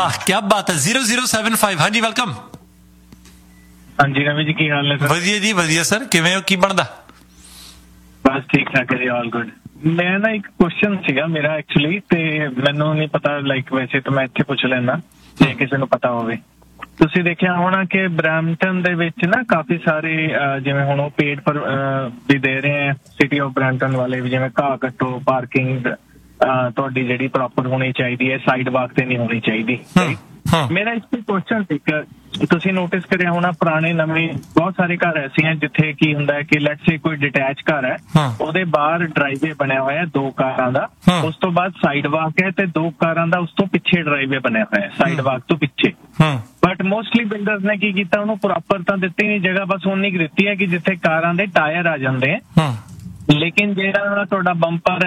वाह क्या बात है। 0075 हाँ जी वेलकम। ਹਾਂਜੀ ਰਵੀ ਜੀ ਕੀ ਹਾਲ ਨੇ ਸਰ? ਵਧੀਆ ਜੀ ਵਧੀਆ ਸਰ, ਕਿਵੇਂ ਹੋ, ਕੀ ਬਣਦਾ? ਬਸ ਠੀਕ ਠਾਕ ਹੈ ਜੀ, ਆਲ ਗੁੱਡ। ਮੈਂ ਨਾ ਇੱਕ ਕੁਐਸਚਨ ਸੀਗਾ ਮੇਰਾ ਐਕਚੁਅਲੀ, ਤੇ ਮੈਨੂੰ ਨਹੀਂ ਪਤਾ ਲਾਈਕ ਵੈਸੇ ਤਾਂ ਮੈਂ ਇੱਥੇ ਪੁੱਛ ਲੈਣਾ ਜੇ ਕਿਸੇ ਨੂੰ ਪਤਾ ਹੋਵੇ। ਤੁਸੀਂ ਦੇਖਿਆ ਹੋਣਾ ਕਿ ਬਰੈਂਪਟਨ ਦੇ ਵਿੱਚ ਨਾ ਕਾਫੀ ਸਾਰੇ ਜਿਵੇਂ ਹੁਣ ਉਹ ਪੇਡ ਪਰ ਵੀ ਦੇ ਰਹੇ ਆ ਸਿਟੀ ਆਫ ਬਰੈਂਪਟਨ ਵਾਲੇ ਵੀ, ਜਿਵੇਂ ਘਾਹ ਕੱਟੋ, ਪਾਰਕਿੰਗ ਤੁਹਾਡੀ ਜਿਹੜੀ ਪ੍ਰੋਪਰ ਹੋਣੀ ਚਾਹੀਦੀ ਹੈ, ਸਾਈਡ ਵਾਕ ਤੇ ਨਹੀਂ ਹੋਣੀ ਚਾਹੀਦੀ। ਮੇਰਾ ਇਸ ਤੇ ਕੁਐਸਚਨ ਸੀ ਕਿ ਤੁਸੀਂ ਨੋਟਿਸ ਕਰਿਆ ਹੋਣਾ ਪੁਰਾਣੇ ਨਵੇਂ ਬਹੁਤ ਸਾਰੇ ਘਰ ਐਸੇ ਆ ਜਿੱਥੇ ਕੀ ਹੁੰਦਾ ਹੈ ਕਿ ਲੈਟਸ ਸੇ ਕੋਈ ਡਿਟੈਚ ਘਰ ਹੈ, ਉਹਦੇ ਬਾਹਰ ਡਰਾਈਵੇ ਬਣਿਆ ਹੋਇਆ 2 ਕਾਰਾਂ ਦਾ, ਉਸ ਤੋਂ ਬਾਅਦ ਸਾਈਡ ਵਾਕ ਹੈ ਤੇ 2 ਕਾਰਾਂ ਦਾ ਉਸ ਤੋਂ ਪਿੱਛੇ ਡਰਾਈਵੇ ਬਣਿਆ ਹੋਇਆ ਸਾਈਡ ਵਾਕ ਤੋਂ ਪਿੱਛੇ। ਬਟ ਮੋਸਟਲੀ ਬਿਲਡਰਸ ਨੇ ਕੀ ਕੀਤਾ, ਉਹਨੂੰ ਪ੍ਰੋਪਰ ਤਾਂ ਦਿੱਤੀ ਨਹੀਂ ਜਗ੍ਹਾ, ਬਸ ਉਨੀ ਕੁ ਦਿੱਤੀ ਹੈ ਕਿ ਜਿੱਥੇ ਕਾਰਾਂ ਦੇ ਟਾਇਰ ਆ ਜਾਂਦੇ ਆ, ਲੇਕਿਨ ਜਿਹੜਾ ਤੁਹਾਡਾ ਬੰਪਰ